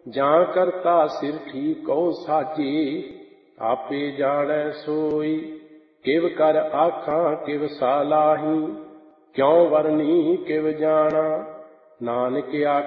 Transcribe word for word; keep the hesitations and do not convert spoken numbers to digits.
ਜਾਂ ਕਰਤਾ ਸਿਰ ਠੀਕੋ ਸਾਜੀ, ਆਪੇ ਜਾਣੈ ਸੋਈ। ਕਿਵ ਕਰ ਆਖਾਂ ਕਿਵ ਸਾਲਾਹੀ, ਕਿਉ ਵਰਨੀ ਕਿਵ ਜਾਣਾ। ਨਾਨਕ